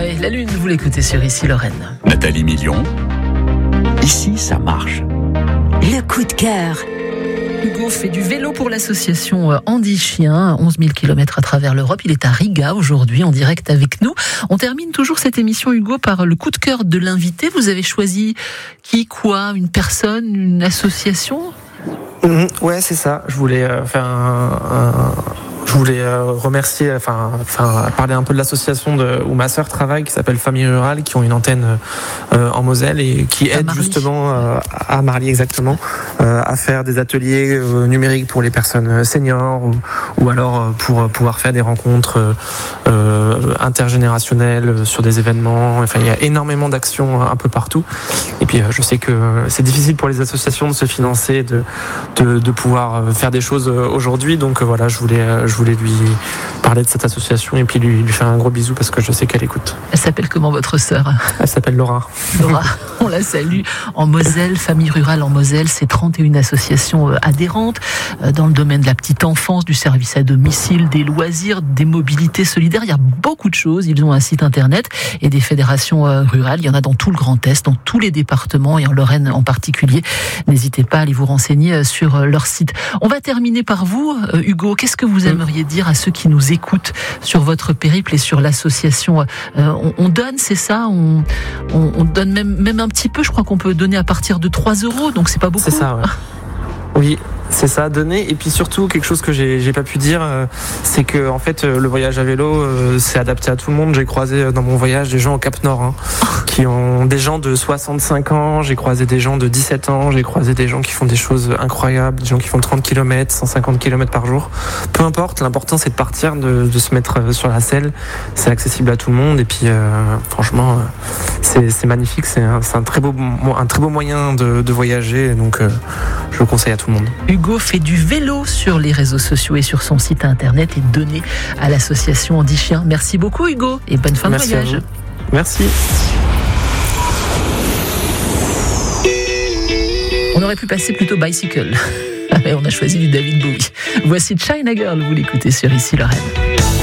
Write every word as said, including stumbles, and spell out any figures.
Ouais, la lune, vous l'écoutez sur Ici Lorraine. Nathalie Million. Ici, ça marche. Le coup de cœur. Hugo fait du vélo pour l'association Andy Chien, onze mille kilomètres à travers l'Europe. Il est à Riga aujourd'hui en direct avec nous. On termine toujours cette émission, Hugo, par le coup de cœur de l'invité. Vous avez choisi qui, quoi, une personne, une association ? Mmh, ouais, c'est ça. Je voulais euh, faire un, un... Je voulais euh, remercier, enfin, enfin, parler un peu de l'association de, où ma sœur travaille, qui s'appelle Famille Rurale, qui ont une antenne euh, en Moselle et qui aide justement euh, à Marly exactement euh, à faire des ateliers euh, numériques pour les personnes seniors ou, ou alors euh, pour pouvoir faire des rencontres euh, intergénérationnelles sur des événements. Enfin, il y a énormément d'actions un peu partout. Et puis, euh, je sais que c'est difficile pour les associations de se financer, de de, de pouvoir faire des choses aujourd'hui. Donc euh, voilà, je voulais euh, je Je voulais lui parler de cette association et puis lui, lui faire un gros bisou parce que je sais qu'elle écoute. Elle s'appelle comment votre sœur ? Elle s'appelle Laura. Laura, on la salue. En Moselle, Famille Rurale en Moselle, c'est trente et une associations adhérentes dans le domaine de la petite enfance, du service à domicile, des loisirs, des mobilités solidaires. Il y a beaucoup de choses. Ils ont un site internet et des fédérations rurales. Il y en a dans tout le Grand Est, dans tous les départements et en Lorraine en particulier. N'hésitez pas à aller vous renseigner sur leur site. On va terminer par vous, Hugo. Qu'est-ce que vous aimeriez dire à ceux qui nous écoutent sur votre périple et sur l'association ? euh, on, on donne, c'est ça on, on, on donne même, même un petit peu, je crois qu'on peut donner à partir de trois euros, donc c'est pas beaucoup. C'est ça, ouais. Oui, c'est ça, donner. Et puis surtout, quelque chose que j'ai, j'ai pas pu dire, euh, c'est que en fait, euh, le voyage à vélo, euh, c'est adapté à tout le monde. J'ai croisé euh, dans mon voyage des gens au Cap Nord, hein, qui ont des gens de soixante-cinq ans, j'ai croisé des gens de dix-sept ans, j'ai croisé des gens qui font des choses incroyables, des gens qui font trente kilomètres, cent cinquante kilomètres par jour. Peu importe, l'important c'est de partir, de, de se mettre sur la selle. C'est accessible à tout le monde et puis euh, franchement, euh, c'est, c'est magnifique. C'est un, c'est un très beau, un très beau moyen de, de voyager. Donc, euh, je le conseille à tout le monde. Hugo fait du vélo sur les réseaux sociaux et sur son site internet et donné à l'association Andy Chien. Merci beaucoup, Hugo, et bonne fin Merci de voyage. Merci. On aurait pu passer plutôt Bicycle. On a choisi du David Bowie. Voici China Girl, vous l'écoutez sur Ici Lorraine.